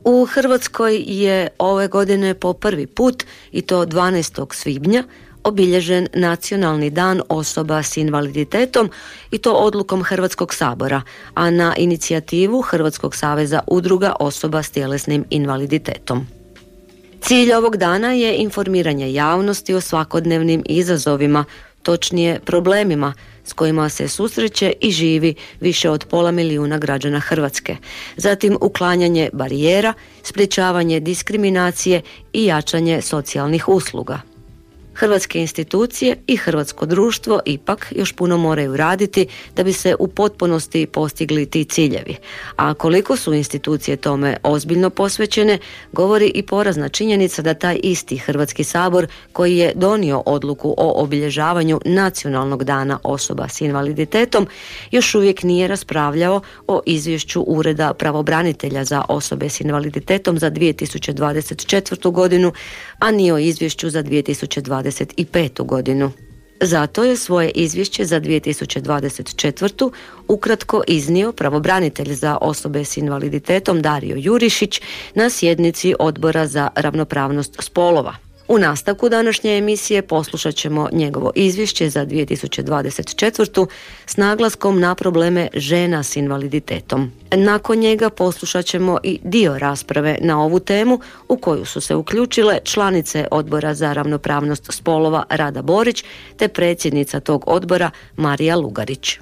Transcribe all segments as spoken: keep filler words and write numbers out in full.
U Hrvatskoj je ove godine po prvi put, i to dvanaestog svibnja, obilježen Nacionalni dan osoba s invaliditetom, i to odlukom Hrvatskog sabora, a na inicijativu Hrvatskog saveza udruga osoba s tjelesnim invaliditetom. Cilj ovog dana je informiranje javnosti o svakodnevnim izazovima, točnije problemima s kojima se susreće i živi više od pola milijuna građana Hrvatske. Zatim uklanjanje barijera, sprječavanje diskriminacije i jačanje socijalnih usluga. Hrvatske institucije i hrvatsko društvo ipak još puno moraju raditi da bi se u potpunosti postigli ti ciljevi. A koliko su institucije tome ozbiljno posvećene, govori i porazna činjenica da taj isti Hrvatski sabor, koji je donio odluku o obilježavanju Nacionalnog dana osoba s invaliditetom, još uvijek nije raspravljao o izvješću Ureda pravobranitelja za osobe s invaliditetom za dvije tisuće dvadeset četvrtu godinu, a ni o izvješću za dvije tisuće dvadeset petu godinu. Zato je svoje izvješće za dvije tisuće dvadeset četvrtu ukratko iznio pravobranitelj za osobe s invaliditetom Dario Jurišić na sjednici Odbora za ravnopravnost spolova. U nastavku današnje emisije poslušat ćemo njegovo izvješće za dvije tisuće dvadeset četvrtu s naglaskom na probleme žena s invaliditetom. Nakon njega poslušat ćemo i dio rasprave na ovu temu u koju su se uključile članice Odbora za ravnopravnost spolova Rada Borić te predsjednica tog odbora Marija Lugarić.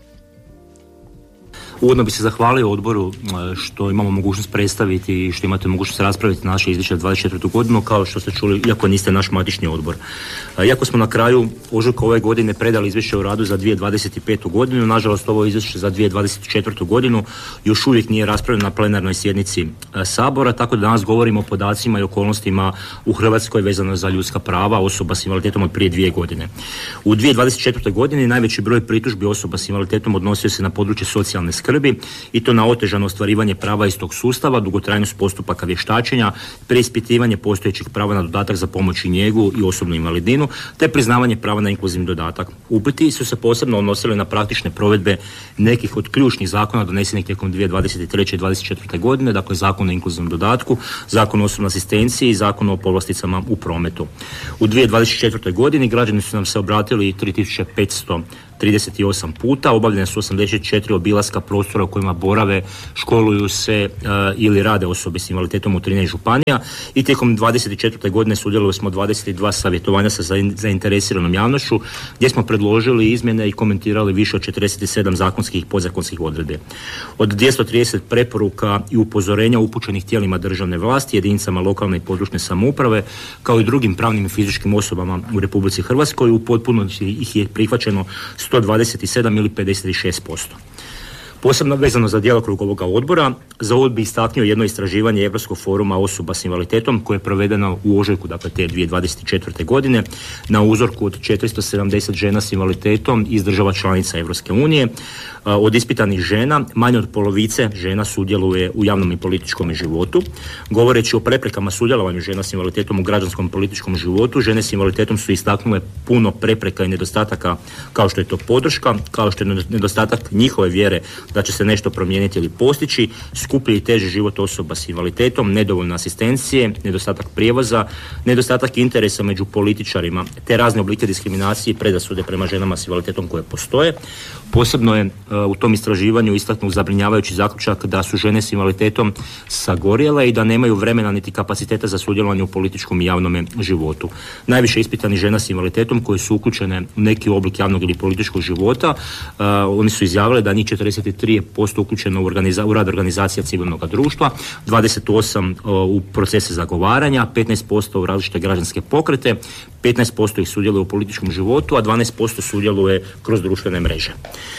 Uvodno bi se zahvalio odboru što imamo mogućnost predstaviti i što imate mogućnost raspraviti naše izvješće za dvadeset četvrtu godinu, kao što ste čuli, iako niste naš matični odbor. Iako smo na kraju ožujka ove godine predali izvješće o radu za dvije tisuće dvadeset petu godinu, nažalost ovo izvješće za dvije tisuće dvadeset četvrtu godinu još uvijek nije raspravljeno na plenarnoj sjednici Sabora, tako da danas govorimo o podacima i okolnostima u Hrvatskoj vezano za ljudska prava osoba s invaliditetom od prije dvije godine. U dvije tisuće dvadeset četvrtoj godini najveći broj pritužbi osoba s invaliditetom odnosio se na područje socijalne skrbi, i to na otežano ostvarivanje prava iz tog sustava, dugotrajnost postupaka vještačenja, preispitivanje postojećih prava na dodatak za pomoć i njegu i osobnu invalidninu, te priznavanje prava na inkluzivni dodatak. Upiti su se posebno odnosili na praktične provedbe nekih od ključnih zakona donesenih tijekom dvije tisuće dvadeset treće i dvadeset četvrte godine, dakle Zakon o inkluzivnom dodatku, Zakon o osobnoj asistenciji i Zakon o povlasticama u prometu. U dvije tisuće dvadeset četvrtoj godini građani su nam se obratili tri tisuće petsto trideset osam puta, obavljene su osamdeset četiri obilaska prostora u kojima borave, školuju se uh, ili rade osobe s invaliditetom u trinaest županija, i tijekom dvadeset četvrte godine sudjelovali smo dvadeset dva savjetovanja sa zainteresiranom javnošću, gdje smo predložili izmjene i komentirali više od četrdeset sedam zakonskih i podzakonskih odredbi. Od dvjesto trideset preporuka i upozorenja upućenih tijelima državne vlasti, jedinicama lokalne i područne samouprave, kao i drugim pravnim i fizičkim osobama u Republici Hrvatskoj, u potpunosti ih je prihvaćeno sto dvadeset sedam ili pedeset šest posto. Posebno vezano za djelokrug ovoga odbora, za ovo bi istaknuo jedno istraživanje Europskog foruma osoba s invaliditetom koje je provedeno u ožujku, dakle te dvije tisuće dvadeset četvrte godine, na uzorku od četiristo sedamdeset žena s invaliditetom iz država članica Europske unije. Od ispitanih žena, manje od polovice žena sudjeluje u javnom i političkom životu. Govoreći o preprekama sudjelovanju žena s invaliditetom u građanskom i političkom životu, žene s invaliditetom su istaknule puno prepreka i nedostataka, kao što je to podrška, kao što je nedostatak njihove vjere da će se nešto promijeniti ili postići, skuplji i teži život osoba s invaliditetom, nedovoljna asistencije, nedostatak prijevoza, nedostatak interesa među političarima, te razne oblike diskriminacije i predrasude prema ženama s invaliditetom koje postoje. Posebno je uh, u tom istraživanju istaknut zabrinjavajući zaključak da su žene s invaliditetom sagorjele i da nemaju vremena niti kapaciteta za sudjelovanje u političkom i javnom životu. Najviše ispitanih žena s invaliditetom koje su uključene u neki oblik javnog ili političkog života, uh, oni su izjavile da njih četrdeset tri posto uključeno u, organiza- u rad organizacija civilnog društva, dvadeset osam posto uh, u procese zagovaranja, petnaest posto u različite građanske pokrete, petnaest posto ih sudjeluje u političkom životu, a dvanaest posto sudjeluje kroz društvene mreže.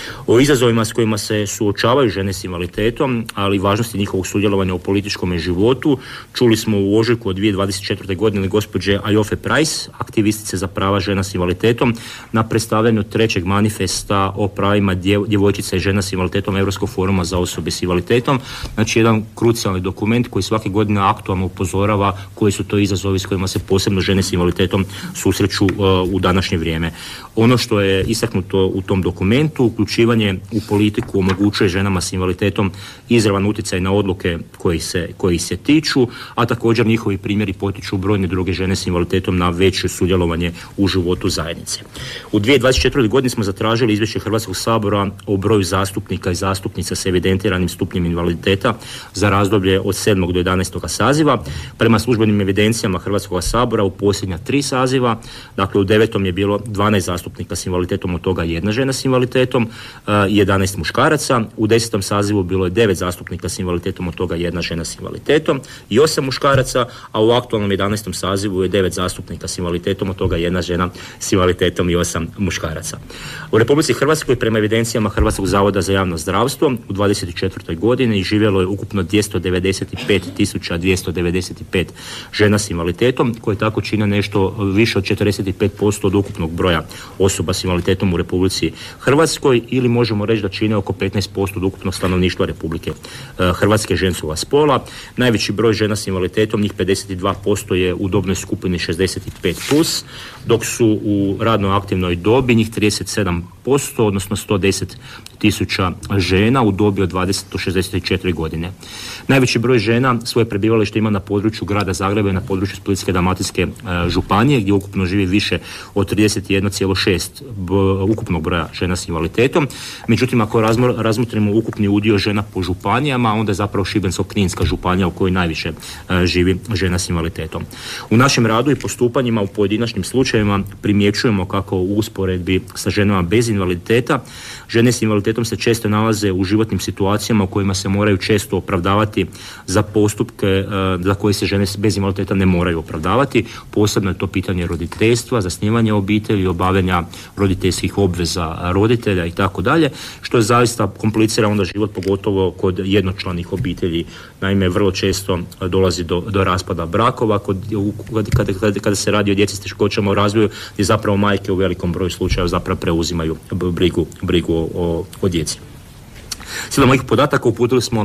O izazovima s kojima se suočavaju žene s invaliditetom, ali i važnosti njihovog sudjelovanja u političkom životu, čuli smo u ožujku od dvije tisuće dvadeset četvrte godine gospođe Ayofe Price, aktivistice za prava žena s invaliditetom, na predstavljanju trećeg manifesta o pravima djev- djevojčica i žena s invaliditetom invaliditetom Europskog foruma za osobe s invaliditetom. Znači jedan krucijalni dokument koji svake godine aktualno upozorava koji su to izazovi s kojima se posebno žene s invaliditetom susreću uh, u današnje vrijeme. Ono što je istaknuto u tom dokumentu, uključivanje u politiku omogućuje ženama s invaliditetom izravan utjecaj na odluke koji se, koji se tiču, a također njihovi primjeri potiču brojne druge žene s invaliditetom na veće sudjelovanje u životu zajednice. U dvije tisuće dvadeset četvrtoj. godini smo zatražili izvješće Hrvatskog sabora o broju zastupnika i zastupnica s evidentiranim stupnjem invaliditeta za razdoblje od sedmog do jedanaestog saziva. Prema službenim evidencijama Hrvatskog sabora u posljednja tri saziva, dakle u devetom je bilo dvanaest zastupnika s invaliditetom, od toga jedna žena s invaliditetom i jedanaest muškaraca. U desetom sazivu bilo je devet zastupnika s invaliditetom, od toga jedna žena s invaliditetom i osam muškaraca, a u aktualnom jedanaestom sazivu je devet zastupnika s invaliditetom, od toga jedna žena s invaliditetom i osam muškaraca. U Republici Hrvatskoj prema evidencijama Hrvatskog zavoda za javno zdravstvo u dvadeset četvrtoj. godini živjelo je ukupno dvjesto devedeset pet tisuća dvjesto devedeset pet žena s invaliditetom, koje tako čine nešto više od četrdeset pet posto od ukupnog broja osoba s invaliditetom u Republici Hrvatskoj, ili možemo reći da čine oko petnaest posto od ukupnog stanovništva Republike Hrvatske ženskoga spola. Najveći broj žena s invaliditetom, njih pedeset dva posto, je u dobnoj skupini šezdeset pet plus, dok su u radno aktivnoj dobi njih trideset sedam posto, odnosno sto deset tisuća žena u dobi od dvadeset do šezdeset četiri godine. Najveći broj žena svoje prebivalište ima na području grada Zagreba i na području Splitsko-dalmatinske e, županije, gdje ukupno živi više od trideset jedan zarez šest b, ukupnog broja žena s invaliditetom. Međutim, ako razmo, razmotrimo ukupni udio žena po županijama, onda je zapravo Šibensko-kninska županija u kojoj najviše e, živi žena s invaliditetom. U našem radu i postupanjima u pojedinačnim slučajevima primjećujemo kako u usporedbi sa ženama bez invaliditeta, žene s invaliditetom se često nalaze u životnim situacijama u kojima se moraju često opravdavati za postupke e, za koje se žene bez invaliditeta ne moraju opravdavati. Posebno je to pitanje roditeljstva, zasnivanja obitelji, obavljanja roditeljskih obveza roditelja i tako dalje, što je zaista komplicira onda život, pogotovo kod jednočlanih obitelji. Naime, vrlo često dolazi do, do raspada brakova kod, kada, kada, kada se radi o djeci s teškoćama u razvoju, gdje zapravo majke u velikom broju slučajeva zapravo preuzimaju brigu, brigu o, o, o djeci. Slijedom mojih podataka uputili smo uh,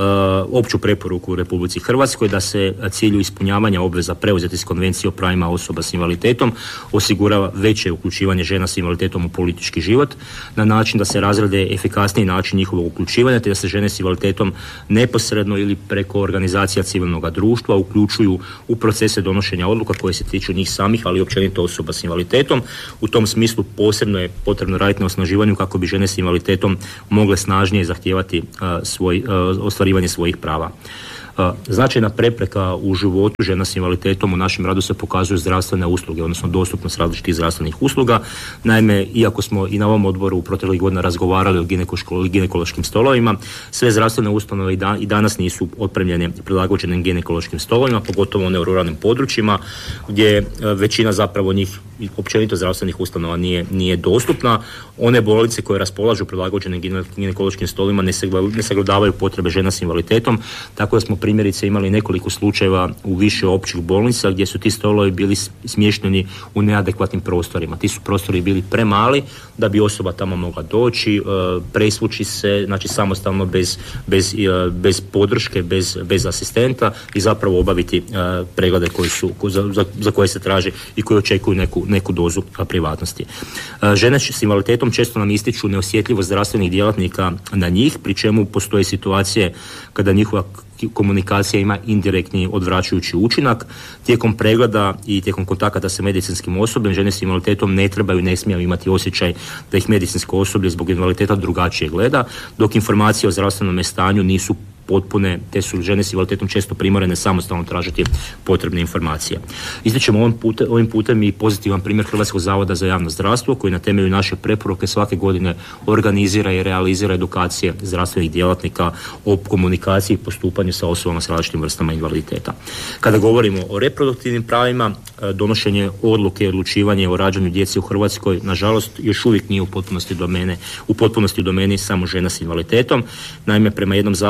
opću preporuku u Republici Hrvatskoj da se cilju ispunjavanja obveza preuzetih s Konvencije o pravima osoba s invaliditetom osigurava veće uključivanje žena s invaliditetom u politički život na način da se razrade efikasniji način njihovog uključivanja, te da se žene s invaliditetom neposredno ili preko organizacija civilnog društva uključuju u procese donošenja odluka koje se tiču njih samih, ali i općenito osoba s invaliditetom. U tom smislu posebno je potrebno raditi na osnaživanju kako bi žene s invaliditetom mogle snažnije zahtijevati uh, svoj, uh, ostvarivanje svojih prava. Uh, značajna prepreka u životu žena s invaliditetom u našem radu se pokazuju zdravstvene usluge, odnosno dostupnost različitih zdravstvenih usluga. Naime, iako smo i na ovom odboru u proteklih godina razgovarali o ginekološkim stolovima, sve zdravstvene ustanove i, da, i danas nisu opremljene prilagođenim ginekološkim stolovima, pogotovo one u ruralnim područjima, gdje uh, većina zapravo njih općenito zdravstvenih ustanova nije, nije dostupna. One bolnice koje raspolažu prilagođenim ginekološkim stolovima ne, ne sagledavaju potrebe žena s invaliditetom, tako da smo primjerice imali nekoliko slučajeva u više općih bolnica gdje su ti stolovi bili smješteni u neadekvatnim prostorima. Ti su prostori bili premali da bi osoba tamo mogla doći, presvući se, znači samostalno bez, bez, bez podrške, bez, bez asistenta i zapravo obaviti preglede koji su, za, za, za koje se traži i koji očekuju neku, neku dozu privatnosti. Žene s invaliditetom često nam ističu neosjetljivost zdravstvenih djelatnika na njih, pri čemu postoje situacije kada njihova komunikacija ima indirektni odvraćajući učinak. Tijekom pregleda i tijekom kontakata sa medicinskim osobljem žene s invaliditetom ne trebaju i ne smiju imati osjećaj da ih medicinsko osoblje zbog invaliditeta drugačije gleda, dok informacije o zdravstvenom stanju nisu potpune, te su žene s invaliditetom često primorene samostalno tražiti potrebne informacije. Ističemo ovim putem, ovim putem i pozitivan primjer Hrvatskog zavoda za javno zdravstvo koji na temelju naše preporuke svake godine organizira i realizira edukacije zdravstvenih djelatnika o komunikaciji i postupanju sa osobama s različitim vrstama invaliditeta. Kada govorimo o reproduktivnim pravima, donošenje odluke i odlučivanje o rađanju djece u Hrvatskoj nažalost još uvijek nije u potpunosti domene, u potpunosti u domeni samo žena s invaliditetom. Naime, prema jednom zakonu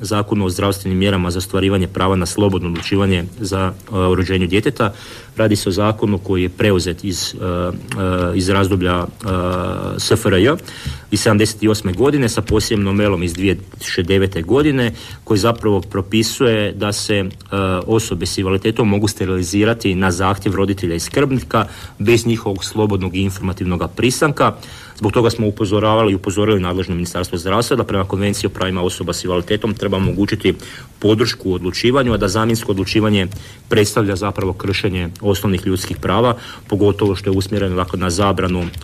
Zakonu o zdravstvenim mjerama za ostvarivanje prava na slobodno odlučivanje za uh, rođenje djeteta. Radi se o zakonu koji je preuzet iz, uh, uh, iz razdoblja uh, S F R J iz sedamdeset osme godine sa posebnom novelom iz dvije tisuće devete godine koji zapravo propisuje da se uh, osobe s invaliditetom mogu sterilizirati na zahtjev roditelja i skrbnika bez njihovog slobodnog i informativnog pristanka. Zbog toga smo upozoravali i upozorili nadležno Ministarstvo zdravstva da prema Konvenciji o pravima osoba s invaliditetom treba omogućiti podršku u odlučivanju, a da zamjensko odlučivanje predstavlja zapravo kršenje osnovnih ljudskih prava, pogotovo što je usmjereno dakle, na zabranu, e,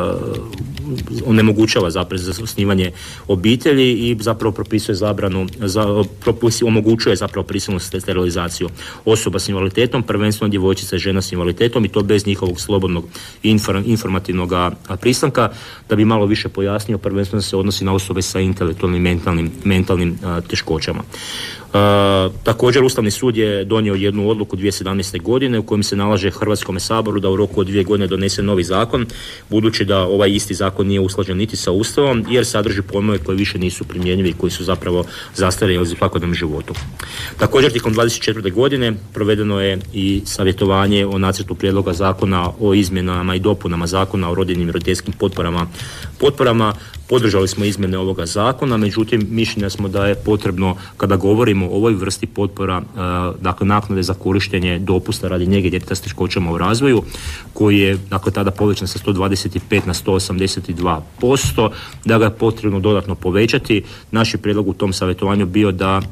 onemogućava zapravo za osnivanje obitelji i zapravo propisuje zabranu, za, propisi, omogućuje zapravo prisilnu sterilizaciju osoba s invaliditetom, prvenstveno djevojčica i žena s invaliditetom i to bez njihovog slobodnog inform, informativnog pristanka. Da bi malo više pojasnio, prvenstveno se odnosi na osobe sa intelektualnim mentalnim, mentalnim a, teškoćama. A, također Ustavni sud je donio jednu odluku dvije tisuće sedamnaeste godine u kojem se nalaže Hrvatskome saboru da u roku od dvije godine donese novi zakon, budući da ovaj isti zakon nije usklađen niti sa Ustavom jer sadrži pojmove koji više nisu primjenjivi i koji su zapravo zastarjeli u svakodnevnom životu. Također tijekom dvadeset četvrte godine provedeno je i savjetovanje o nacrtu prijedloga zakona o izmjenama i dopunama zakona o rodiljnim i roditeljskim potporama. potporama. Podržali smo izmjene ovoga zakona, međutim mišljenja smo da je potrebno kada govorimo o ovoj vrsti potpora, dakle naknade za korištenje dopusta radi njege djeteta s teškoćama u razvoju, koji je dakle tada povećan sa sto dvadeset pet na sto osamdeset dva posto, da ga je potrebno dodatno povećati. Naš je prijedlog u tom savjetovanju bio da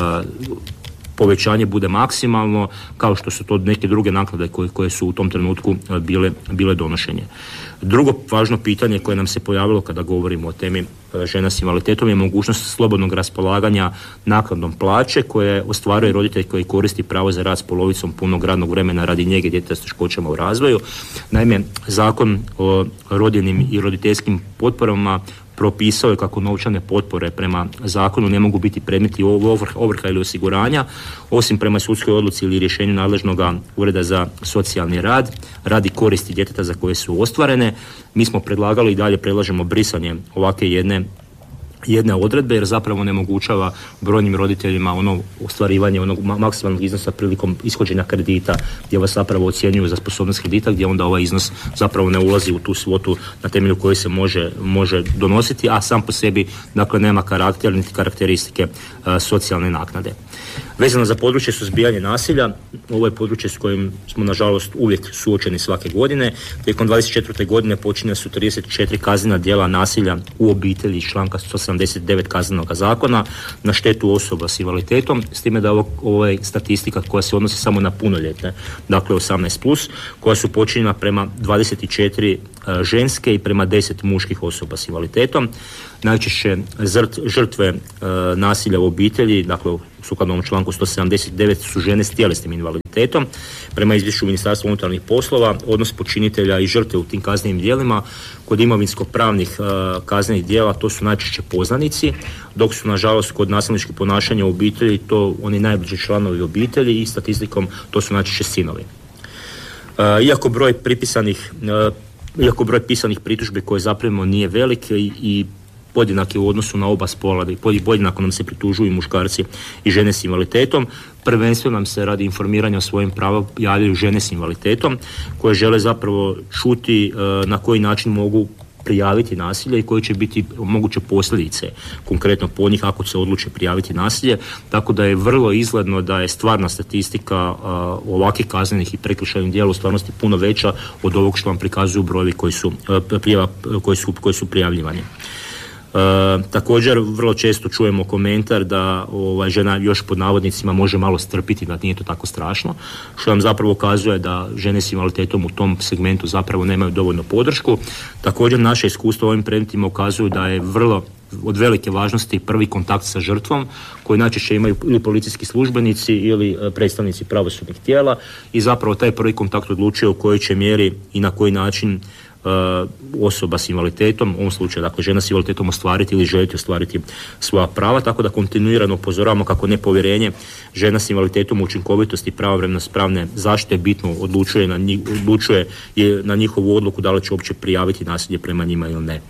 povećanje bude maksimalno, kao što su to neke druge naknade koje, koje su u tom trenutku bile, bile donošenje. Drugo važno pitanje koje nam se pojavilo kada govorimo o temi žena s invaliditetom je mogućnost slobodnog raspolaganja naknadom plaće koje ostvaruje roditelj koji koristi pravo za rad s polovicom punog radnog vremena radi njege djeteta s teškoćama u razvoju. Naime, Zakon o rodiljnim i roditeljskim potporama propisao je kako novčane potpore prema zakonu ne mogu biti predmeti ovrha ili osiguranja, osim prema sudskoj odluci ili rješenju nadležnog ureda za socijalni rad radi koristi djeteta za koje su ostvarene. Mi smo predlagali i dalje predlažemo brisanje ovakve jedne jedne odredbe jer zapravo onemogućava brojnim roditeljima ono ostvarivanje onog maksimalnog iznosa prilikom ishođenja kredita gdje vas zapravo ocjenjuju za sposobnost kredita, gdje onda ovaj iznos zapravo ne ulazi u tu svotu na temelju koje se može, može donositi, a sam po sebi dakle nema karakter niti karakteristike a, socijalne naknade. Vezano za područje suzbijanja nasilja, ovo je područje s kojim smo nažalost uvijek suočeni svake godine. Tijekom dvadeset četvrte godine počinjena su trideset četiri kaznena djela nasilja u obitelji iz članka sto sedamdeset devet Kaznenog zakona na štetu osoba s invaliditetom, s time da ovo, ovo je statistika koja se odnosi samo na punoljetne, dakle osamnaest plus, koja su počinjena prema dvadeset četiri uh, ženske i prema deset muških osoba s invaliditetom. Najčešće zrt, žrtve uh, nasilja u obitelji, dakle sukladno ovom članku sto sedamdeset devet su žene s tjelesnim invaliditetom. Prema izvješću Ministarstva unutarnjih poslova, odnos počinitelja i žrtve u tim kaznenim djelima kod imovinsko-pravnih uh, kaznenih djela to su najčešće poznanici, dok su nažalost kod nasilničkih ponašanja u obitelji to oni najbliži članovi obitelji i statistikom to su najčešće sinovi. Uh, iako broj pripisanih uh, iako broj pisanih pritužbi koje zaprimimo nije velik i, i podjednak je u odnosu na oba spola, podjednako nam se pritužuju muškarci i žene s invaliditetom. Prvenstveno nam se radi informiranja o svojim pravima javljaju žene s invaliditetom koje žele zapravo čuti uh, na koji način mogu prijaviti nasilje i koje će biti moguće posljedice konkretno po njih ako se odluče prijaviti nasilje, tako da je vrlo izgledno da je stvarna statistika uh, ovakvih kaznenih i prekršajnih djela u stvarnosti puno veća od ovog što vam prikazuju brojevi koji su, uh, prijava, koji su, koji su prijavljivani. E, također vrlo često čujemo komentar da ovaj, žena još pod navodnicima može malo strpiti, da nije to tako strašno, što nam zapravo ukazuje da žene s invaliditetom u tom segmentu zapravo nemaju dovoljno podršku. Također naše iskustvo u ovim predmetima ukazuju da je vrlo od velike važnosti prvi kontakt sa žrtvom koji najčešće imaju ili policijski službenici ili predstavnici pravosudnih tijela i zapravo taj prvi kontakt odlučuje u kojoj će mjeri i na koji način osoba s invaliditetom, u ovom slučaju dakle žena s invaliditetom ostvariti ili želiti ostvariti svoja prava, tako da kontinuirano upozoravamo kako nepovjerenje žena s invaliditetom, učinkovitost i pravovremenost pravne zaštite bitno odlučuje na, njih, odlučuje na njihovu odluku da li će uopće prijaviti nasilje prema njima ili ne.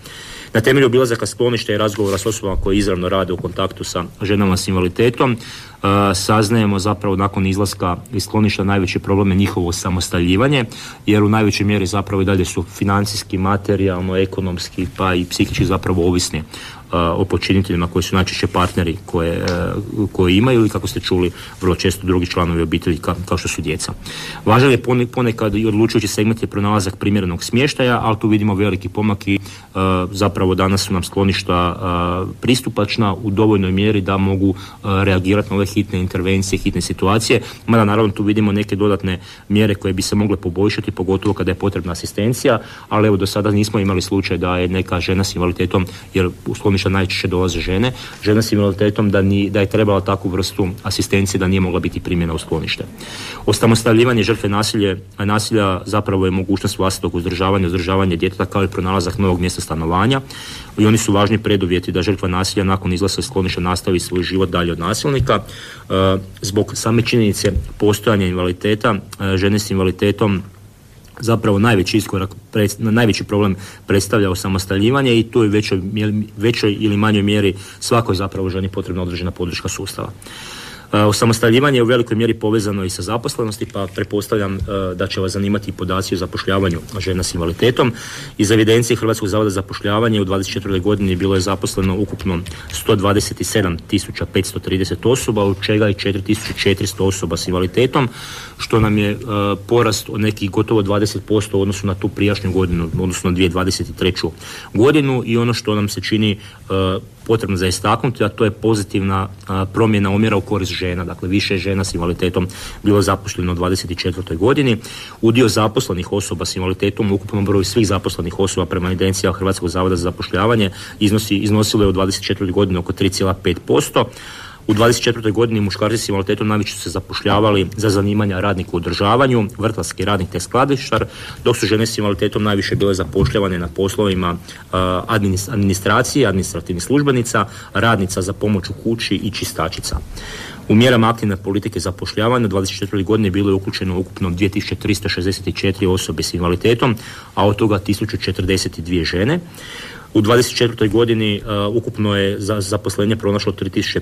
Na temelju obilazaka skloništa i razgovora s osobama koje izravno rade u kontaktu sa ženama s invaliditetom, uh, saznajemo zapravo nakon izlaska iz skloništa najveći problem je njihovo samostaljivanje, jer u najvećoj mjeri zapravo i dalje su financijski, materijalno, ekonomski pa i psihički zapravo ovisni o počiniteljima koji su najčešće partneri koje, koje imaju ili kako ste čuli vrlo često drugi članovi obitelji ka, kao što su djeca. Važan je ponekad i odlučujući segment je pronalazak primjerenog smještaja, ali tu vidimo veliki pomak i zapravo danas su nam skloništa pristupačna u dovoljnoj mjeri da mogu reagirati na ove hitne intervencije, hitne situacije, mada naravno tu vidimo neke dodatne mjere koje bi se mogle poboljšati, pogotovo kada je potrebna asistencija, ali evo do sada nismo imali slučaj da je neka žena s invaliditetom, jer u skloništa najčešće dolaze žene, žena s invaliditetom da, ni, da je trebala takvu vrstu asistencije da nije mogla biti primjena u sklonište. Osamostaljivanje žrtve nasilje, nasilja zapravo je mogućnost vlastitog uzdržavanja, uzdržavanja djeteta kao i pronalazak novog mjesta stanovanja i oni su važni preduvjeti da žrtva nasilja nakon izlaska iz skloništa nastavi svoj život dalje od nasilnika. E, zbog same činjenice postojanja invaliditeta, e, žene s invaliditetom zapravo najveći iskorak, najveći problem predstavlja osamostaljivanje i tu je većoj, većoj ili manjoj mjeri svakoj zapravo ženi potrebna određena podrška sustava. Osamostaljivanje je u velikoj mjeri povezano i sa zaposlenosti, pa pretpostavljam da će vas zanimati podaci o zapošljavanju žena s invaliditetom. Iz evidencije Hrvatskog zavoda za zapošljavanje u dvadeset četvrtoj godini bilo je zaposleno ukupno sto dvadeset sedam tisuća petsto trideset osoba, od čega je četiri tisuće četiristo osoba s invaliditetom, što nam je uh, porast od nekih gotovo dvadeset posto u odnosu na tu prijašnju godinu, odnosno dvije tisuće dvadeset treću godinu i ono što nam se čini uh, potrebno za istaknuti, a to je pozitivna a, promjena omjera u korist žena. Dakle, više žena s invaliditetom bilo zaposleno u dvadeset četvrtoj godini. Udio zaposlenih osoba s invaliditetom u ukupnom broju svih zaposlenih osoba prema evidencijama Hrvatskog zavoda za zapošljavanje iznosi, iznosilo je u dvadeset četvrtoj godini oko tri zarez pet posto. U dvadeset četvrtoj godini muškarci s invaliditetom najviše su se zapošljavali za zanimanja radnika u održavanju, vrtlarski radnik te skladištar, dok su žene s invaliditetom najviše bile zapošljavane na poslovima uh, administracije, administrativnih službenica, radnica za pomoć u kući i čistačica. U mjerama aktivne politike zapošljavanja u dvadeset četvrtoj godini bilo je uključeno ukupno dvije tisuće tristo šezdeset četiri osobe s invaliditetom, a od toga tisuću četrdeset dvije žene. U dvadeset četvrtoj godini uh, ukupno je za zaposlenje pronašlo tri tisuće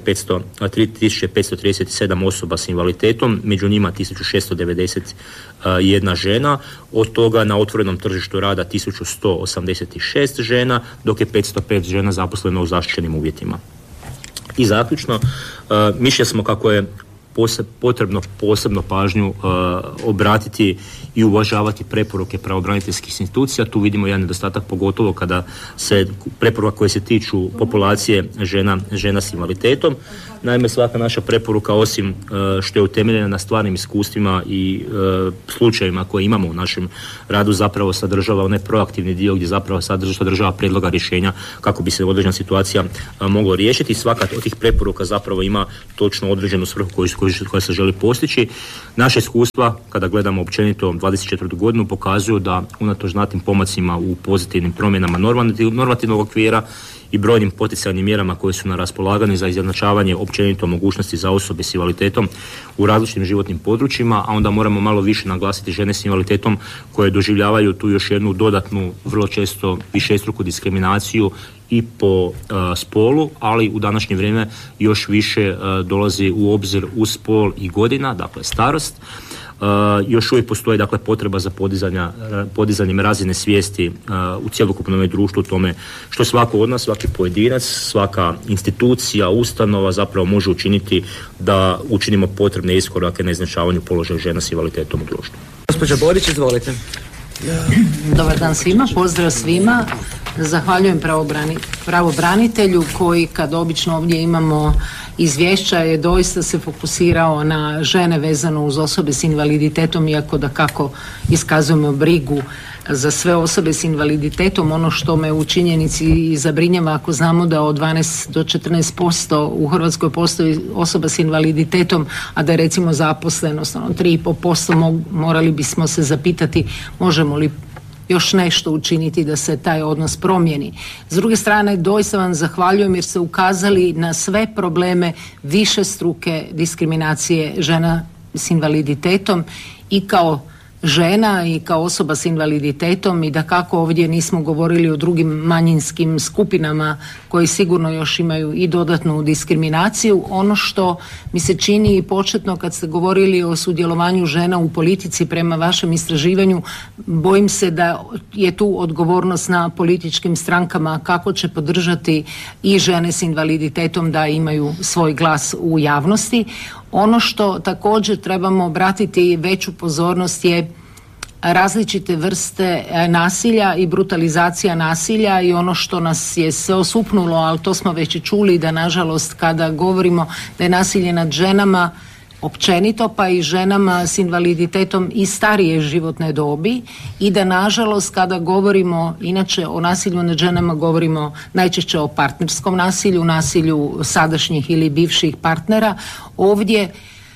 petsto trideset sedam osoba s invaliditetom, među njima tisuću šesto devedeset jedna žena, od toga na otvorenom tržištu rada tisuću sto osamdeset šest žena, dok je petsto pet žena zaposleno u zaštićenim uvjetima. I zaključno, uh, mišljenja smo kako je poseb, potrebno posebno pažnju uh, obratiti i uvažavati preporuke pravobraniteljskih institucija. Tu vidimo jedan nedostatak, pogotovo kada se preporuka koje se tiču populacije žena, žena s invaliditetom. Naime, svaka naša preporuka, osim uh, što je utemeljena na stvarnim iskustvima i uh, slučajevima koje imamo u našem radu, zapravo sadržava onaj proaktivni dio gdje zapravo sadržava prijedloga rješenja kako bi se određena situacija uh, mogla riješiti. Svaka od tih preporuka zapravo ima točno određenu svrhu koju, koju, koja se želi postići. Naše iskustva, kada gledamo općenito dvadeset četvrtu godinu, pokazuju da unatoč znatnim pomacima u pozitivnim promjenama normativnog okvira i brojnim poticajnim mjerama koje su na raspolaganju za izjednačavanje općenito mogućnosti za osobe s invaliditetom u različitim životnim područjima, a onda moramo malo više naglasiti žene s invaliditetom koje doživljavaju tu još jednu dodatnu, vrlo često višestruku diskriminaciju i po uh, spolu, ali u današnje vrijeme još više uh, dolazi u obzir uz spol i godina, dakle starost. Uh, još uvijek postoji dakle potreba za podizanja, podizanjem razine svijesti uh, u cjelokupnom društvu o tome što svako od nas, svaki pojedinac, svaka institucija, ustanova zapravo može učiniti da učinimo potrebne iskorake na izjednačavanju položaja žena s invaliditetom u društvu. Gospođa Borić, izvolite. Dobar dan svima, pozdrav svima. Zahvaljujem pravobrani, pravobranitelju koji, kad obično ovdje imamo izvješća, je doista se fokusirao na žene vezano uz osobe s invaliditetom, iako da kako iskazujemo brigu za sve osobe s invaliditetom. Ono što me u činjenici zabrinjava, ako znamo da od dvanaest do četrnaest posto u Hrvatskoj postoji osoba s invaliditetom, a da je recimo zaposlenost ono, tri i pol posto, morali bismo se zapitati možemo li još nešto učiniti da se taj odnos promijeni. S druge strane, doista vam zahvaljujem jer ste ukazali na sve probleme višestruke diskriminacije žena s invaliditetom i kao žena i kao osoba s invaliditetom i da kako ovdje nismo govorili o drugim manjinskim skupinama koji sigurno još imaju i dodatnu diskriminaciju. Ono što mi se čini početno kad ste govorili o sudjelovanju žena u politici prema vašem istraživanju, bojim se da je tu odgovornost na političkim strankama kako će podržati i žene s invaliditetom da imaju svoj glas u javnosti. Ono što također trebamo obratiti veću pozornost je različite vrste nasilja i brutalizacija nasilja i ono što nas je sve osupnulo, ali to smo već i čuli da nažalost kada govorimo da je nasilje nad ženama općenito pa i ženama s invaliditetom i starije životne dobi i da nažalost kada govorimo inače o nasilju nad ženama govorimo najčešće o partnerskom nasilju, nasilju sadašnjih ili bivših partnera. Ovdje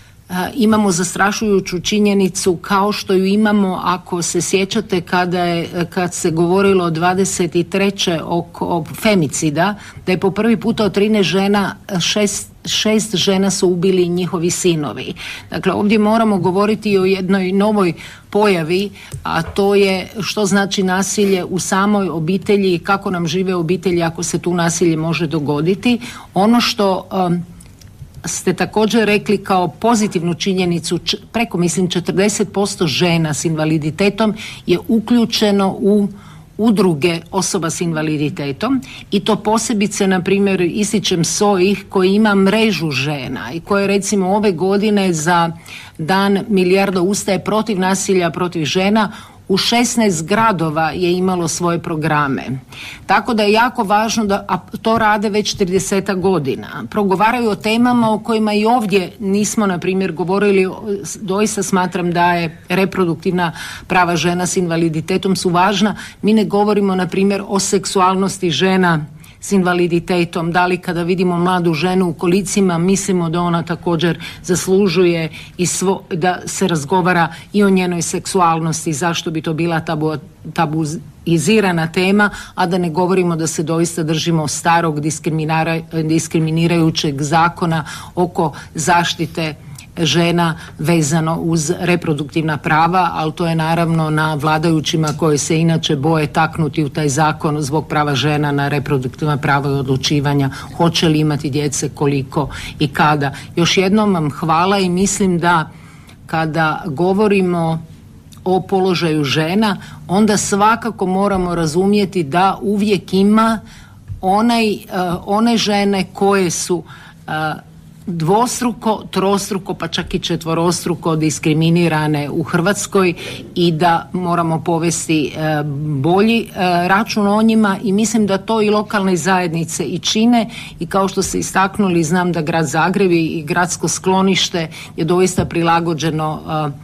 imamo zastrašujuću činjenicu kao što ju imamo ako se sjećate kada je, kad se govorilo dvadeset treće oko femicida, da je po prvi puta od trinaest žena šest Šest žena su ubili njihovi sinovi. Dakle, ovdje moramo govoriti o jednoj novoj pojavi, a to je što znači nasilje u samoj obitelji i kako nam žive obitelji ako se tu nasilje može dogoditi. Ono što um, ste također rekli kao pozitivnu činjenicu, č- preko mislim četrdeset posto žena s invaliditetom je uključeno u udruge osoba s invaliditetom i to posebice, na primjer, ističem S O I koji ima mrežu žena i koje recimo ove godine za dan milijarda ustaje protiv nasilja protiv žena u šesnaest gradova je imalo svoje programe. Tako da je jako važno da, a to rade već trideset godina. Progovaraju o temama o kojima i ovdje nismo, na primjer, govorili. Doista smatram da je reproduktivna prava žena s invaliditetom su važna. Mi ne govorimo, na primjer, o seksualnosti žena s invaliditetom, da li kada vidimo mladu ženu u kolicima mislimo da ona također zaslužuje i svo, da se razgovara i o njenoj seksualnosti, zašto bi to bila tabu, tabuizirana tema, a da ne govorimo da se doista držimo starog diskriminirajućeg zakona oko zaštite žena vezano uz reproduktivna prava, ali to je naravno na vladajućima koji se inače boje taknuti u taj zakon zbog prava žena na reproduktivna prava i odlučivanja hoće li imati djece, koliko i kada. Još jednom vam hvala i mislim da kada govorimo o položaju žena, onda svakako moramo razumjeti da uvijek ima onaj, uh, one žene koje su uh, dvostruko, trostruko, pa čak i četvorostruko diskriminirane u Hrvatskoj i da moramo povesti e, bolji e, račun o njima i mislim da to i lokalne zajednice i čine i kao što ste istaknuli, znam da grad Zagreb i gradsko sklonište je doista prilagođeno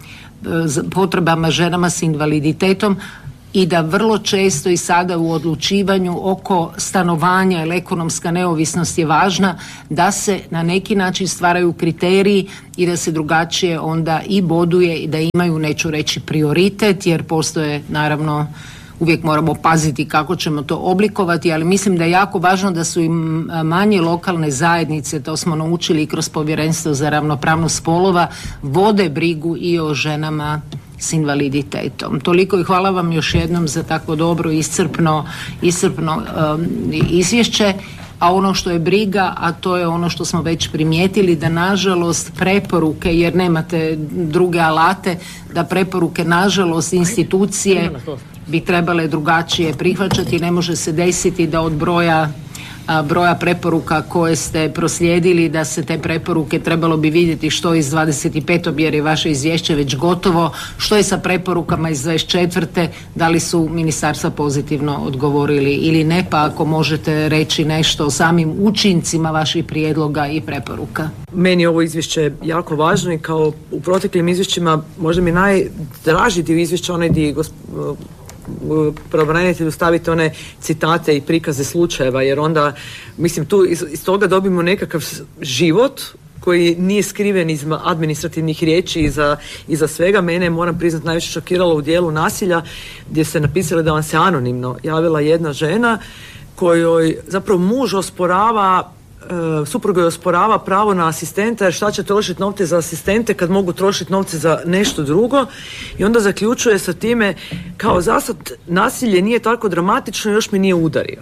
e, potrebama ženama s invaliditetom i da vrlo često i sada u odlučivanju oko stanovanja ili ekonomska neovisnost je važna, da se na neki način stvaraju kriteriji i da se drugačije onda i boduje i da imaju, neću reći prioritet, jer postoje naravno, uvijek moramo paziti kako ćemo to oblikovati, ali mislim da je jako važno da su i manje lokalne zajednice, to smo naučili i kroz Povjerenstvo za ravnopravnost spolova, vode brigu i o ženama s invaliditetom. Toliko i hvala vam još jednom za tako dobro iscrpno, iscrpno um, izvješće, a ono što je briga, a to je ono što smo već primijetili, da nažalost preporuke, jer nemate druge alate, da preporuke nažalost institucije bi trebale drugačije prihvaćati. Ne može se desiti da od broja broja preporuka koje ste proslijedili, da se te preporuke trebalo bi vidjeti što iz dvadeset petog jer je vaše izvješće već gotovo, što je sa preporukama iz dvadeset četvrte da li su ministarstva pozitivno odgovorili ili ne, pa ako možete reći nešto o samim učincima vaših prijedloga i preporuka. Meni je ovo izvješće jako važno i kao u proteklim izvješćima možda mi najdraži dio izvješća onaj dio gospod pravobranitelju staviti one citate i prikaze slučajeva, jer onda mislim tu iz, iz toga dobimo nekakav život koji nije skriven iz administrativnih riječi i za, i za svega. Mene, moram priznati, najviše šokiralo u dijelu nasilja gdje se napisalo da vam se anonimno javila jedna žena kojoj zapravo muž osporava supruga joj osporava pravo na asistenta, jer šta će trošiti novce za asistente kad mogu trošiti novce za nešto drugo, i onda zaključuje sa time kao zasad nasilje nije tako dramatično, još mi nije udario.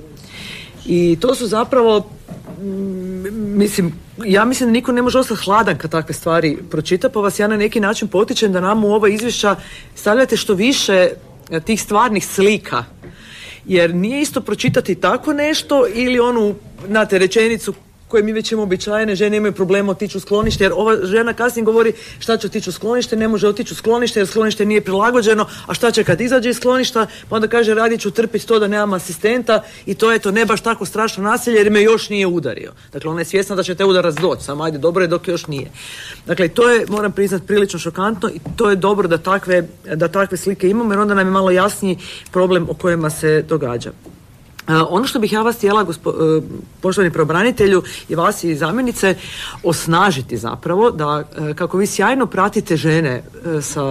I to su zapravo, mislim, ja mislim da niko ne može ostati hladan kad takve stvari pročita, pa vas ja na neki način potičem da nam u ova izvješća stavljate što više tih stvarnih slika, jer nije isto pročitati tako nešto ili onu, znate, rečenicu koje mi već imamo običajene, žene imaju problema otići u sklonište, jer ova žena kasnije govori šta će otići u sklonište, ne može otići u sklonište jer sklonište nije prilagođeno, a šta će kad izađe iz skloništa, pa onda kaže radit ću trpiti to da nemam asistenta i to je to, ne baš tako strašno nasilje jer me još nije udario. Dakle, ona je svjesna da će te udarac doći, samo ajde, dobro je dok još nije. Dakle, to je, moram priznati, prilično šokantno i to je dobro da takve, da takve slike imamo, jer onda nam je malo jasniji problem o kojima se događa. Uh, ono što bih ja vas htjela, gospo, uh, poštovani pravobranitelju i vas i zamjenice, osnažiti zapravo da uh, kako vi sjajno pratite žene uh, sa,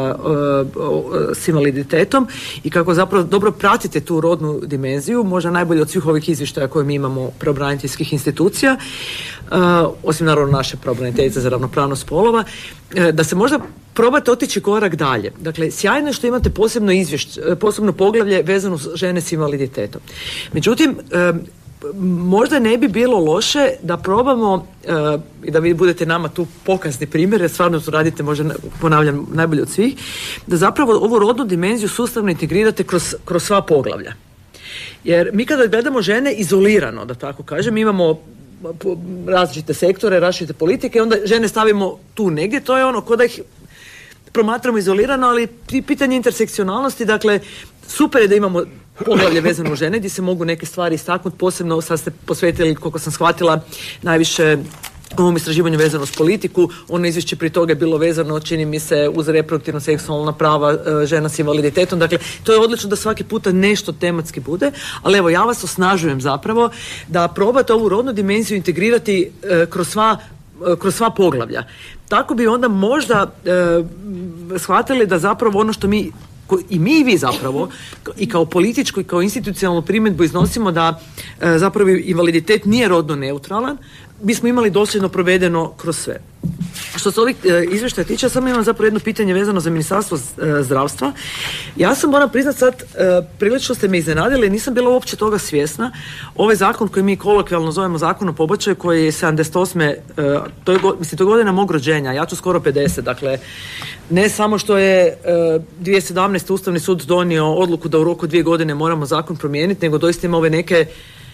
uh, s invaliditetom i kako zapravo dobro pratite tu rodnu dimenziju, možda najbolje od svih ovih izvještaja koje mi imamo pravobraniteljskih institucija, uh, osim naravno naše pravobraniteljice za ravnopravnost spolova, uh, da se možda probate otići korak dalje. Dakle, sjajno je što imate posebno izvješće, posebno poglavlje vezano uz žene s invaliditetom. Međutim, e, možda ne bi bilo loše da probamo, e, i da vi budete nama tu pokazni primjer, jer stvarno to radite, možda ponavljam, najbolje od svih, da zapravo ovu rodnu dimenziju sustavno integrirate kroz, kroz sva poglavlja. Jer mi kada gledamo žene izolirano, da tako kažem, imamo različite sektore, različite politike, onda žene stavimo tu negdje, to je ono ko da ih promatramo izolirano, ali pitanje intersekcionalnosti, dakle, super je da imamo poglavlje vezano u žene gdje se mogu neke stvari istaknuti, posebno sad ste posvetili, koliko sam shvatila, najviše ovom istraživanju vezano s politiku. Ono izvješće prije toga je bilo vezano, čini mi se, uz reproduktivno seksualna prava e, žena s invaliditetom. Dakle, to je odlično da svaki puta nešto tematski bude, ali evo, ja vas osnažujem zapravo da probate ovu rodnu dimenziju integrirati e, kroz sva kroz sva poglavlja. Tako bi onda možda e, shvatili da zapravo ono što mi ko, i mi i vi zapravo i kao političku i kao institucionalnu primjedbu iznosimo da e, zapravo invaliditet nije rodno neutralan, bismo imali dosljedno provedeno kroz sve. Što se ovih e, izvještaja tiče, samo imam zapravo jedno pitanje vezano za Ministarstvo e, zdravstva. Ja sam, moram priznat sad, e, prilično ste me iznenadili, nisam bila uopće toga svjesna. Ovaj zakon koji mi kolokvijalno zovemo zakon o pobačaju, koji je sedamdeset osme E, to je, mislim, to je godina mog rođenja, ja ću skoro pedeset, dakle, ne samo što je e, dvije tisuće sedamnaeste Ustavni sud donio odluku da u roku dvije godine moramo zakon promijeniti, nego doista ima ove neke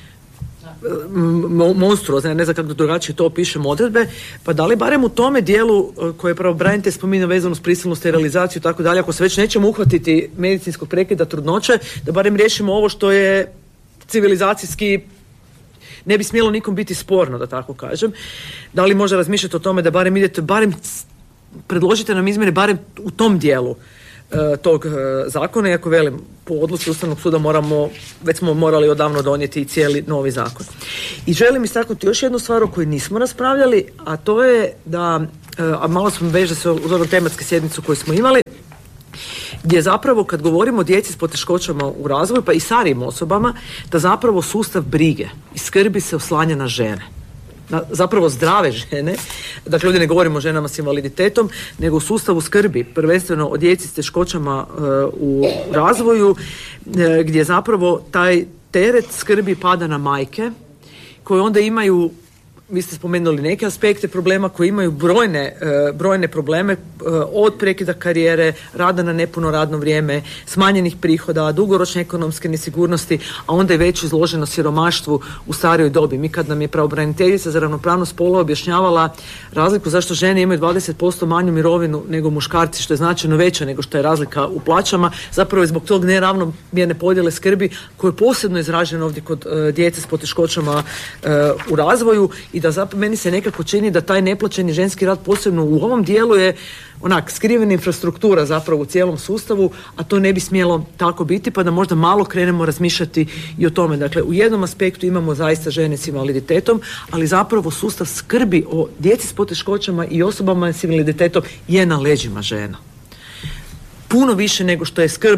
monstruozne, ne znam kako drugačije to opišemo, odredbe, pa da li barem u tome dijelu koje je pravobranitelj spominjao vezano s prisilnu sterilizaciju i tako dalje, ako se već nećemo uhvatiti medicinskog prekida trudnoće, da barem riješimo ovo što je civilizacijski ne bi smjelo nikom biti sporno, da tako kažem. Da li može razmišljati o tome da barem idete, barem predložite nam izmjene barem u tom dijelu tog zakona, iako velim, po odluci Ustavnog suda moramo, već smo morali odavno donijeti cijeli novi zakon. I želim istaknuti još jednu stvar o kojoj nismo raspravljali, a to je da, a malo smo veže se uz ovu tematsku sjednicu koju smo imali, gdje zapravo kad govorimo o djeci s poteškoćama u razvoju, pa i starijim osobama, da zapravo sustav brige i skrbi se oslanja na žene. Na zapravo zdrave žene, dakle ovdje ne govorimo o ženama s invaliditetom, nego u sustavu skrbi, prvenstveno o djeci s teškoćama uh, u razvoju, uh, gdje zapravo taj teret skrbi pada na majke, koje onda imaju, vi ste spomenuli neke aspekte problema, koji imaju brojne, uh, brojne probleme, uh, od prekida karijere, rada na nepuno radno vrijeme, smanjenih prihoda, dugoročne ekonomske nesigurnosti, a onda je već izloženo siromaštvu u starijoj dobi. Mi kad nam je pravobraniteljica za ravnopravnost spolova objašnjavala razliku zašto žene imaju dvadeset posto manju mirovinu nego muškarci, što je značajno veća nego što je razlika u plaćama, zapravo je zbog tog neravnomjerne podjele skrbi, koje je posebno izraženo ovdje kod uh, djece s poteškoćama uh, u razvoju. I da zapravo meni se nekako čini da taj neplaćeni ženski rad posebno u ovom dijelu je onak skrivena infrastruktura zapravo u cijelom sustavu, a to ne bi smjelo tako biti, pa da možda malo krenemo razmišljati i o tome. Dakle, u jednom aspektu imamo zaista žene s invaliditetom, ali zapravo sustav skrbi o djeci s poteškoćama i osobama s invaliditetom je na leđima žena. Puno više nego što je skrb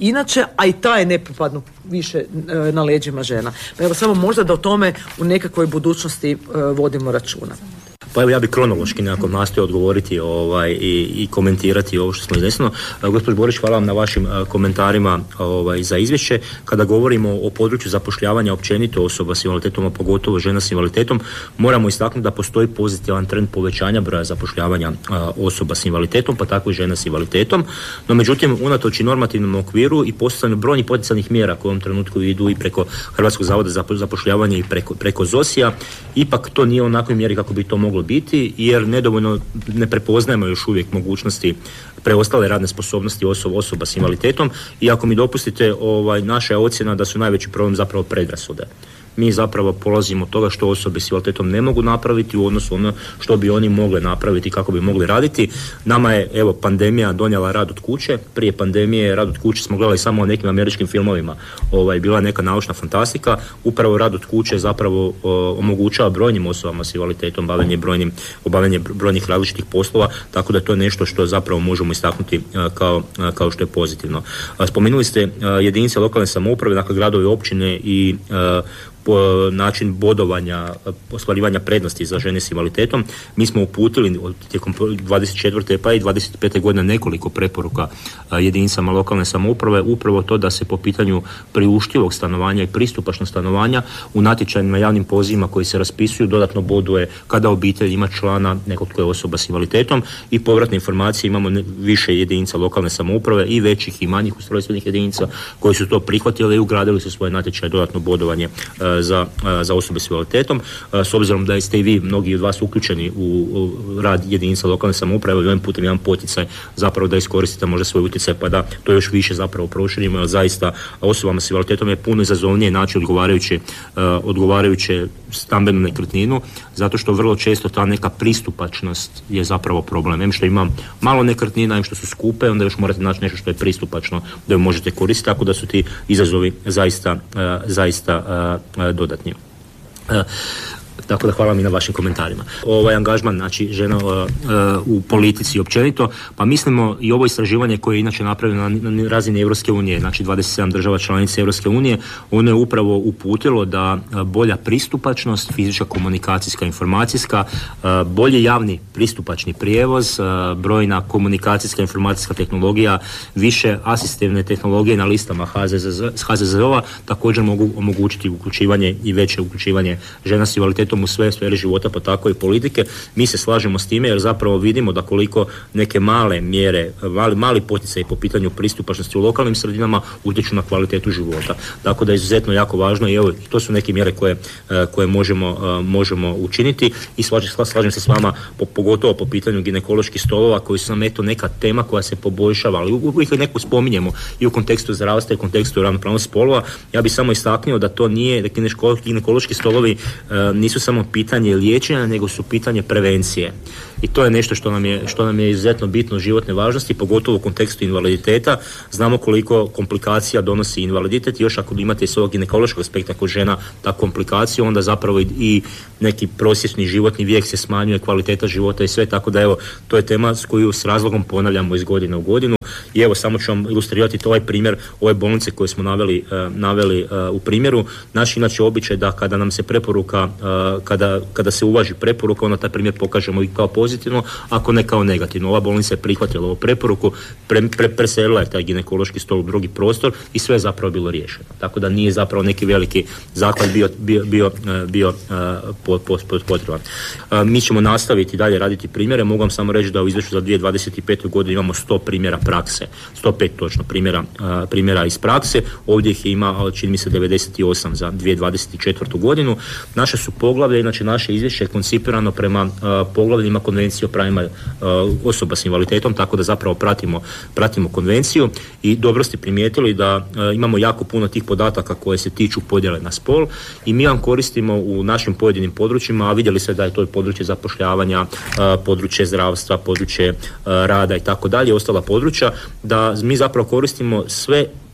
inače, a i ta je nepripadno više na leđima žena. Pa evo samo možda da o tome u nekakvoj budućnosti vodimo računa. Pa evo ja bih kronološki nekako nastojao odgovoriti ovaj, i, i komentirati ovo što smo izneseno. Gospođo Borić, hvala vam na vašim a, komentarima ovaj, za izvješće. Kada govorimo o području zapošljavanja općenito osoba s invaliditetom, a pogotovo žena s invaliditetom, moramo istaknuti da postoji pozitivan trend povećanja broja zapošljavanja a, osoba s invaliditetom, pa tako i žena s invaliditetom. No međutim, unatoč i normativnom okviru i postavljanju brojnih poticajnih mjera koje u ovom trenutku idu i preko Hrvatskog zavoda za zapošljavanje i preko, preko ZOSI-a, ipak to nije u onakvoj mjeri kako bi to moglo biti, jer nedovoljno ne prepoznajemo još uvijek mogućnosti preostale radne sposobnosti osoba, osoba s invaliditetom i ako mi dopustite, ovaj, naša je ocjena da su najveći problem zapravo predrasude. Mi zapravo polazimo od toga što osobe s invaliditetom ne mogu napraviti u odnosu ono što bi oni mogli napraviti, kako bi mogli raditi. Nama je, evo, pandemija donijela rad od kuće. Prije pandemije rad od kuće smo gledali samo o nekim američkim filmovima. Ovaj, bila je neka naučna fantastika. Upravo rad od kuće zapravo o, omogućava brojnim osobama s invaliditetom bavljenje brojnim, obavljanje brojnih različitih poslova, tako da to je nešto što zapravo možemo istaknuti a, kao, a, kao što je pozitivno. A, spomenuli ste a, jedinice lokalne samouprave, dakle gradovi, općine i a, po način bodovanja, ostvarivanja prednosti za žene s invaliditetom. Mi smo uputili tijekom dvadeset četvrte pa i dvadeset pete godine nekoliko preporuka jedinicama lokalne samouprave, upravo to da se po pitanju priuštivog stanovanja i pristupačnog stanovanja u natječajima, javnim pozivima koji se raspisuju dodatno boduje kada obitelj ima člana nekog tko je osoba s invaliditetom i povratne informacije imamo više jedinica lokalne samouprave i većih i manjih ustrojstvenih jedinica koji su to prihvatili i ugradili su svoje natječaje dodatno bodovanje Za, za osobe s invaliditetom. S obzirom da ste i vi, mnogi od vas uključeni u, u rad jedinica lokalne samouprave, ovim putem jedan poticaj zapravo da iskoristite možda svoj utjecaj pa da to još više zapravo proširimo, jer zaista osobama s invaliditetom je puno izazovnije naći odgovarajuće, uh, odgovarajuće stambenu nekretninu, zato što vrlo često ta neka pristupačnost je zapravo problem. Em što imam malo nekretnina, em što su skupe, onda još morate naći nešto što je pristupačno da ju možete koristiti, tako da su ti izazovi zaista, uh, zaista uh, dodatni. Uh, Tako da hvala mi na vašim komentarima. Ovaj angažman, znači žena uh, u politici općenito, pa mislimo i ovo istraživanje koje je inače napravljeno na, na razini Europske unije, znači dvadeset sedam država članica Europske unije, ono je upravo uputilo da bolja pristupačnost, fizička, komunikacijska, informacijska, uh, bolji javni pristupačni prijevoz, uh, brojna komunikacijska, informacijska tehnologija, više asistivne tehnologije na listama H Z Z O-a također mogu omogućiti uključivanje i veće uključivanje žena s invaliditetom u sve sfere života, pa tako i politike. Mi se slažemo s time jer zapravo vidimo da koliko neke male mjere, mali, mali poticaj po pitanju pristupačnosti u lokalnim sredinama utječu na kvalitetu života. Tako da je izuzetno jako važno i evo, to su neke mjere koje, koje možemo, možemo učiniti i slažem, slažem se s vama po, pogotovo po pitanju ginekoloških stolova koji su nam eto neka tema koja se poboljšava, ali uvijek neku spominjemo i u kontekstu zdravstva i u kontekstu ravnopravnosti spolova. Ja bih samo istaknuo da to nije, da ginekološki stolovi uh, nisu samo pitanje liječenja, nego su pitanje prevencije. I to je nešto što nam je, što nam je izuzetno bitno životne važnosti, pogotovo u kontekstu invaliditeta. Znamo koliko komplikacija donosi invaliditet i još ako imate s ovog ginekološkog aspekta kod žena ta komplikaciju, onda zapravo i, i neki prosječni životni vijek se smanjuje, kvaliteta života i sve, tako da evo, to je tema s koju s razlogom ponavljamo iz godine u godinu. I evo, samo ću vam ilustrirati to ovaj primjer ove bolnice koje smo naveli, uh, naveli uh, u primjeru. Naš inače običaj da kada nam se preporuka, uh, kada, kada se uvaži preporuka, onda taj primjer pokažemo i kao pozitivno, ako ne kao negativno. Ova bolnica je prihvatila ovu preporuku, pre, pre, preselila je taj ginekološki stol u drugi prostor i sve je zapravo bilo riješeno. Tako da nije zapravo neki veliki zahvat bio, bio, bio, bio uh, pot, pot, pot, potreban. Uh, mi ćemo nastaviti dalje raditi primjere. Mogu vam samo reći da u izvješću za dvije tisuće dvadeset pete. godinu imamo sto primjera prakse. sto pet točno primjera, uh, primjera iz prakse. Ovdje ih ima, čini mi se, devedeset osam za dvije tisuće dvadeset četvrtu. godinu. Naše su poglavlje, inače naše izvješće je koncipirano prema uh, poglavljima konvencije o pravima uh, osoba s invaliditetom, tako da zapravo pratimo, pratimo konvenciju i dobro ste primijetili da uh, imamo jako puno tih podataka koje se tiču podjele na spol i mi vam koristimo u našim pojedinim područjima, a vidjeli ste da je to područje zapošljavanja, uh, područje zdravstva, područje uh, rada i tako dalje, ostala područja, da mi zapravo koristimo sve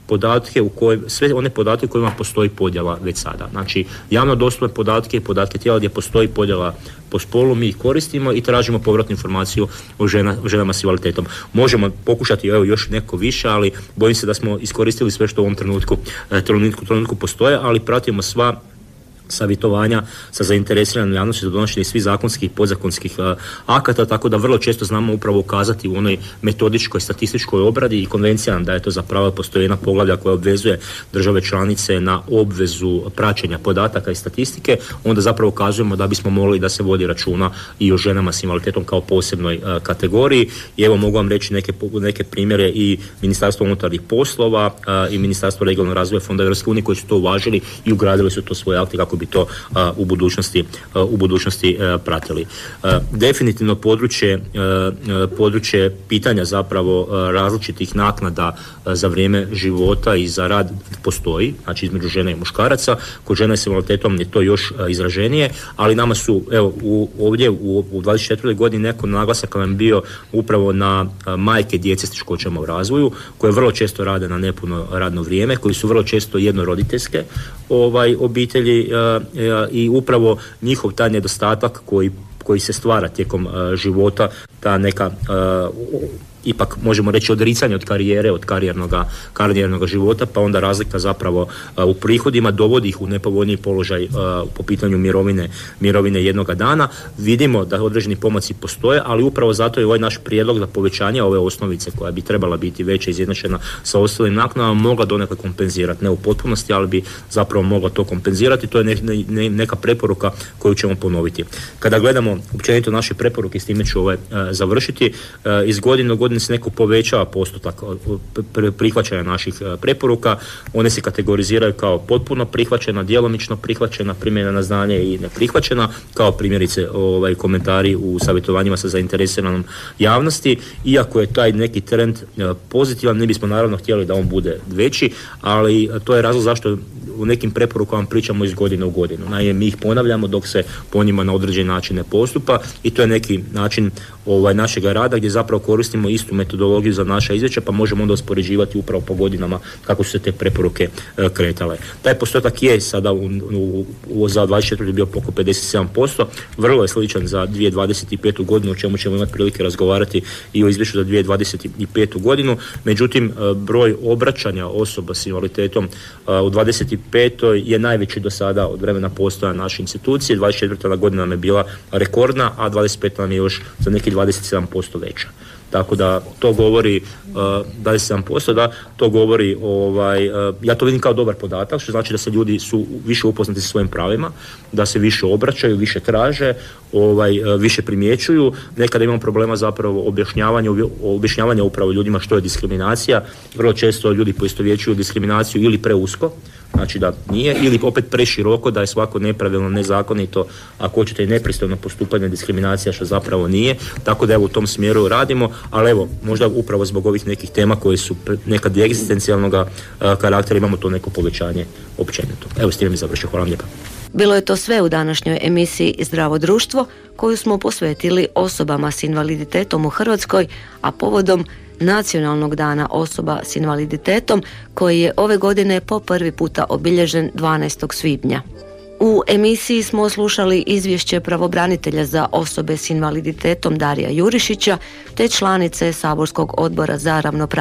podatke u kojem, sve one podatke u kojima postoji podjela već sada. Znači, javno dostupne podatke i podatke tijela gdje postoji podjela po spolu, mi ih koristimo i tražimo povratnu informaciju o, žena, o ženama s invaliditetom. Možemo pokušati evo, još neko više, ali bojim se da smo iskoristili sve što u ovom trenutku, trenutku, trenutku postoje, ali pratimo sva savjetovanja sa zainteresiranom javnosti za donošenje svih zakonskih i podzakonskih uh, akata, tako da vrlo često znamo upravo ukazati u onoj metodičkoj, statističkoj obradi i konvencijama da je to zapravo postoji jedna poglavlja koja obvezuje države članice na obvezu praćenja podataka i statistike, onda zapravo ukazujemo da bismo mogli da se vodi računa i o ženama s invaliditetom kao posebnoj uh, kategoriji. I evo mogu vam reći neke, neke primjere i Ministarstvo unutarnjih poslova uh, i Ministarstvo regionalnog razvoja Fonda Europske unije koji su to uvažili i ugradili su to svoje akte kako bi to a, u budućnosti, a, u budućnosti a, pratili. A, definitivno područje, a, područje pitanja zapravo a, različitih naknada a, za vrijeme života i za rad postoji, znači između žena i muškaraca. Kod žena s invaliditetom je to još a, izraženije, ali nama su evo u, ovdje u, u dvadeset četvrtoj godini neko naglasak nam bio upravo na a, majke djece s teškoćama u razvoju, koje vrlo često rade na nepuno radno vrijeme, koji su vrlo često jednoroditeljske ovaj, obitelji a, i upravo njihov taj nedostatak koji, koji se stvara tijekom uh, života, ta neka uh, ipak možemo reći odricanje od karijere, od karijernoga, karijernoga života, pa onda razlika zapravo uh, u prihodima dovodi ih u nepovoljniji položaj uh, po pitanju mirovine, mirovine jednoga dana. Vidimo da određeni pomaci postoje, ali upravo zato je ovaj naš prijedlog za povećanje ove osnovice koja bi trebala biti veća izjednačena sa ostalim naknadama mogla donekle kompenzirati, ne u potpunosti, ali bi zapravo mogla to kompenzirati. To je ne, ne, neka preporuka koju ćemo ponoviti. Kada gledamo općenito naše preporuke, s time ću ovaj, uh, završiti, uh, iz godine u godinu se neko povećava postotak prihvaćanja naših preporuka. One se kategoriziraju kao potpuno prihvaćena, djelomično prihvaćena, primljena na znanje i neprihvaćena, kao primjerice ovaj, komentari u savjetovanjima sa zainteresiranom javnosti. Iako je taj neki trend pozitivan, ne bismo naravno htjeli da on bude veći, ali to je razlog zašto u nekim preporukama pričamo iz godine u godinu. Naime, mi ih ponavljamo dok se po njima na određen način ne postupa i to je neki način ovaj, našega rada gdje zapravo koristimo istu metodologiju za naša izvješća, pa možemo onda uspoređivati upravo po godinama kako su se te preporuke e, kretale. Taj postotak je sada u, u, u, za dvadeset četvrtu bio oko pedeset sedam posto, vrlo je sličan za dvije tisuće dvadeset petu godinu, o čemu ćemo imati prilike razgovarati i o izvješću za dvije tisuće dvadeset petu godinu. Međutim, broj obraćanja osoba s invaliditetom a, u dvadeset petoj je najveći do sada od vremena postojanja naše institucije. dvadeset četvrta godina nam je bila rekordna, a dvadeset peta nam je još za neki dvadeset sedam posto veća. Tako da to govori uh, dvadeset sedam posto, da to govori ovaj, uh, ja to vidim kao dobar podatak, što znači da se ljudi su više upoznati sa svojim pravima, da se više obraćaju, više traže, ovaj, uh, više primjećuju. Nekada imamo problema zapravo objašnjavanja, objašnjavanja upravo ljudima što je diskriminacija. Vrlo često ljudi poistovjećuju diskriminaciju ili preusko, znači da nije, ili opet preširoko, da je svako nepravilno, nezakonito, ako hoćete i nepristojno postupanje, diskriminacija, što zapravo nije. Tako da evo u tom smjeru radimo, ali evo možda upravo zbog ovih nekih tema koje su nekad egzistencijalnog karaktera imamo to neko povećanje općenito. Evo s tim mi završio, hvala vam lijepa. Bilo je to sve u današnjoj emisiji Zdravo društvo koju smo posvetili osobama s invaliditetom u Hrvatskoj, a povodom Nacionalnog dana osoba s invaliditetom koji je ove godine po prvi puta obilježen dvanaestog svibnja. U emisiji smo slušali izvješće pravobranitelja za osobe s invaliditetom Darija Jurišića te članice Saborskog odbora za ravnopravnost